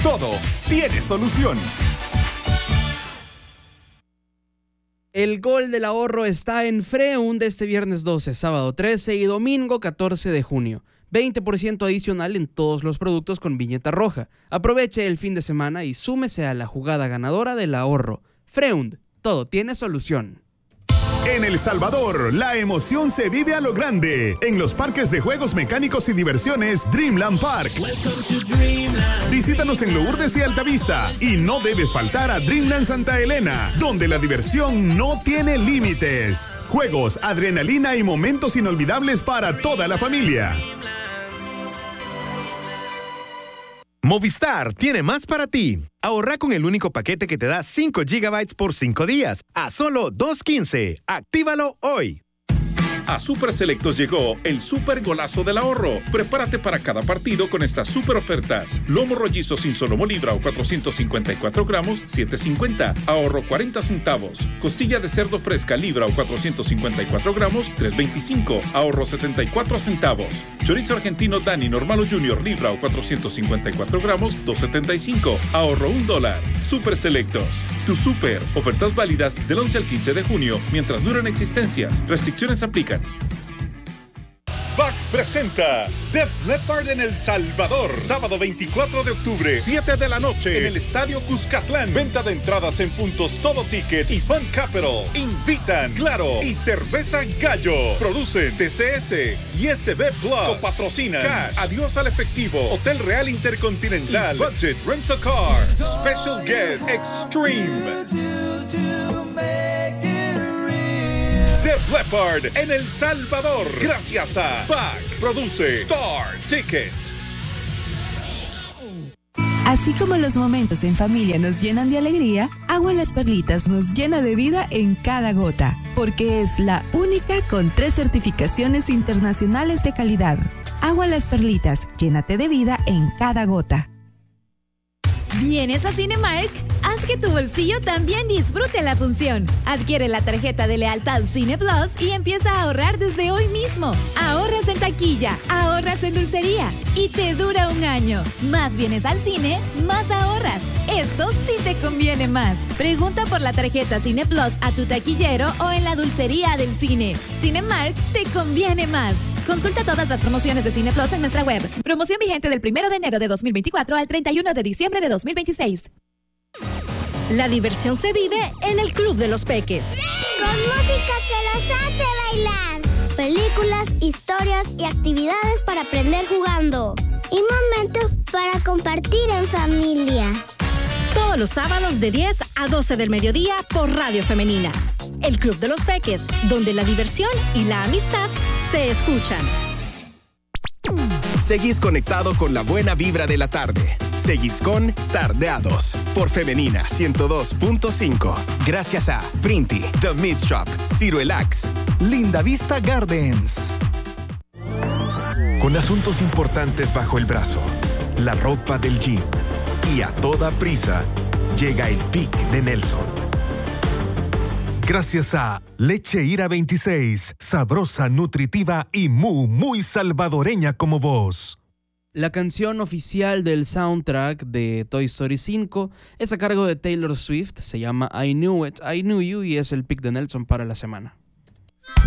todo tiene solución. El gol del ahorro está en Freund este viernes 12, sábado 13 y domingo 14 de junio. 20% adicional en todos los productos con viñeta roja. Aproveche el fin de semana y súmese a la jugada ganadora del ahorro. Freund, todo tiene solución. En El Salvador, la emoción se vive a lo grande. En los parques de juegos mecánicos y diversiones Dreamland Park. Visítanos en Lourdes y Altavista. Y no debes faltar a Dreamland Santa Elena, donde la diversión no tiene límites. Juegos, adrenalina y momentos inolvidables para toda la familia. Movistar tiene más para ti. Ahorra con el único paquete que te da 5 GB por 5 días a solo $2.15. Actívalo hoy. A Super Selectos llegó el super golazo del ahorro. Prepárate para cada partido con estas super ofertas. Lomo rollizo sin solomo libra o 454 gramos, $7.50. Ahorro 40 centavos. Costilla de cerdo fresca libra o 454 gramos, $3.25. Ahorro 74 centavos. Chorizo argentino Dani normal o junior libra o 454 gramos, $2.75. Ahorro $1. Super Selectos. Tu super. Ofertas válidas del 11 al 15 de junio mientras duran existencias. Restricciones aplican. BAC presenta Def Leppard en El Salvador, sábado 24 de octubre, 7 de la noche, en el Estadio Cuscatlán. Venta de entradas en puntos Todo Ticket y Fun Capital. Invitan Claro y Cerveza Gallo. Producen TCS y SB Plus. Copatrocinan Cash, Adiós al Efectivo, Hotel Real Intercontinental, Budget Rental Car, Special Guest Extreme. Def Leppard en El Salvador. Gracias a BAC. Produce Star Ticket. Así como los momentos en familia nos llenan de alegría, Agua Las Perlitas nos llena de vida en cada gota, porque es la única con 3 certificaciones internacionales de calidad. Agua Las Perlitas, llénate de vida en cada gota. ¿Vienes a Cinemark? Haz que tu bolsillo también disfrute la función. Adquiere la tarjeta de lealtad Cine Plus y empieza a ahorrar desde hoy mismo. Ahorras en taquilla, ahorras en dulcería y te dura un año. Más vienes al cine, más ahorras. Esto sí te conviene más. Pregunta por la tarjeta Cine Plus a tu taquillero o en la dulcería del cine. Cinemark te conviene más. Consulta todas las promociones de Cine Plus en nuestra web. Promoción vigente del 1 de enero de 2024 al 31 de diciembre de 2026. La diversión se vive en el Club de los Peques. Con música que los hace bailar. Películas, historias y actividades para aprender jugando. Y momentos para compartir en familia. Todos los sábados de 10 a 12 del mediodía por Radio Femenina. El Club de los Peques, donde la diversión y la amistad se escuchan. Seguís conectado con la buena vibra de la tarde. Seguís con Tardeados por Femenina 102.5. Gracias a Printy, The Meat Shop, Ciruelax, Linda Vista Gardens. Con asuntos importantes bajo el brazo, la ropa del gym y a toda prisa, llega el pic de Nelson. Gracias a Leche Ira 26, sabrosa, nutritiva y muy salvadoreña como vos. La canción oficial del soundtrack de Toy Story 5 es a cargo de Taylor Swift, se llama I Knew It, I Knew You y es el pick de Nelson para la semana.